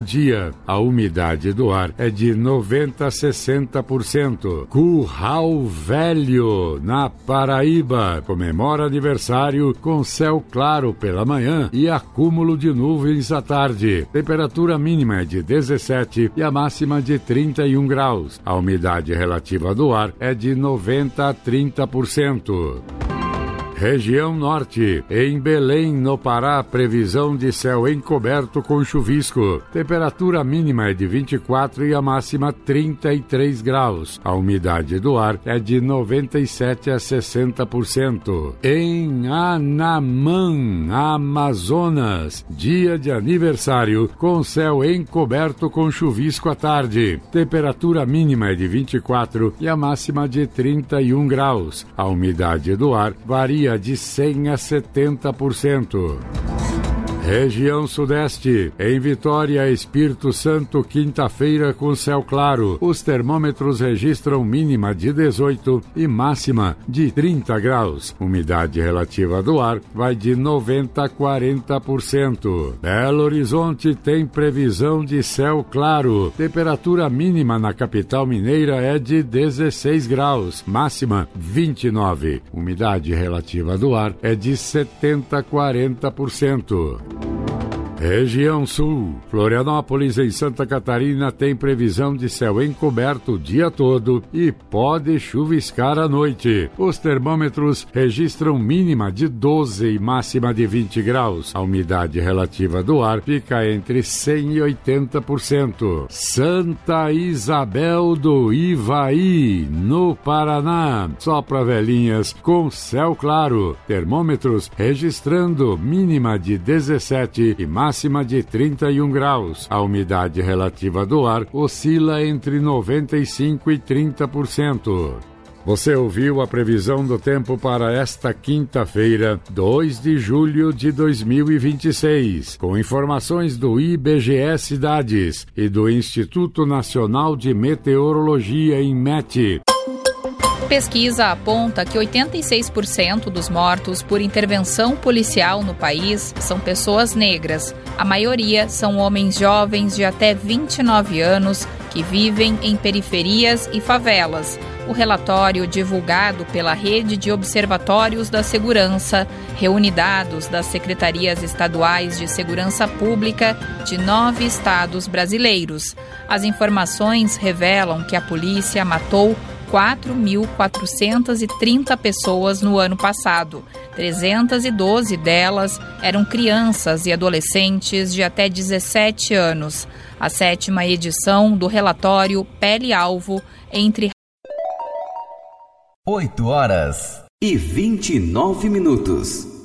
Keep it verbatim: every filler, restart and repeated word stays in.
dia. A umidade do ar é de noventa a sessenta por cento. Curral Velho, na Paraíba, comemora aniversário com céu claro pela manhã e acúmulo de nuvens à tarde. Temperatura mínima é de dezessete e a máxima de trinta e um graus. A umidade relativa do ar é de noventa a trinta por cento. Região Norte, em Belém, no Pará, previsão de céu encoberto com chuvisco. Temperatura mínima é de vinte e quatro e a máxima trinta e três graus. A umidade do ar é de noventa e sete a sessenta por cento. Em Anamã, Amazonas, dia de aniversário com céu encoberto com chuvisco à tarde. Temperatura mínima é de vinte e quatro e a máxima de trinta e um graus. A umidade do ar varia de cem a setenta por cento. Região Sudeste, em Vitória, Espírito Santo, quinta-feira com céu claro. Os termômetros registram mínima de dezoito e máxima de trinta graus. Umidade relativa do ar vai de noventa a quarenta por cento. Belo Horizonte tem previsão de céu claro. Temperatura mínima na capital mineira é de dezesseis graus, máxima vinte e nove. Umidade relativa do ar é de setenta a quarenta por cento. Região Sul, Florianópolis, em Santa Catarina, tem previsão de céu encoberto o dia todo e pode chuviscar à noite. Os termômetros registram mínima de doze e máxima de vinte graus. A umidade relativa do ar fica entre cem e oitenta por cento. Santa Isabel do Ivaí, no Paraná, só para velhinhas, com céu claro. Termômetros registrando mínima de dezessete e máxima máxima de trinta e um graus. A umidade relativa do ar oscila entre noventa e cinco por cento e trinta por cento. Você ouviu a previsão do tempo para esta quinta-feira, dois de julho de dois mil e vinte e seis, com informações do I B G E Cidades e do Instituto Nacional de Meteorologia, INMET. Pesquisa aponta que oitenta e seis por cento dos mortos por intervenção policial no país são pessoas negras. A maioria são homens jovens de até vinte e nove anos que vivem em periferias e favelas. O relatório divulgado pela Rede de Observatórios da Segurança reúne dados das secretarias estaduais de segurança pública de nove estados brasileiros. As informações revelam que a polícia matou quatro mil quatrocentas e trinta pessoas no ano passado. trezentas e doze delas eram crianças e adolescentes de até dezessete anos. A sétima edição do relatório Pele-Alvo entre... oito horas e vinte e nove minutos.